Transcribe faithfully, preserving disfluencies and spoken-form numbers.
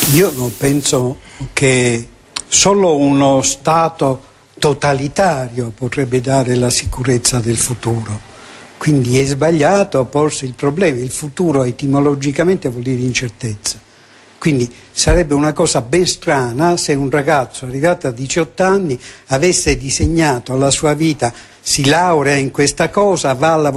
Io non penso che solo uno Stato totalitario potrebbe dare la sicurezza del futuro. Quindi è sbagliato porsi il problema. Il futuro etimologicamente vuol dire incertezza. Quindi sarebbe una cosa ben strana se un ragazzo arrivato a diciotto anni avesse disegnato la sua vita, si laurea in questa cosa, va a lavorare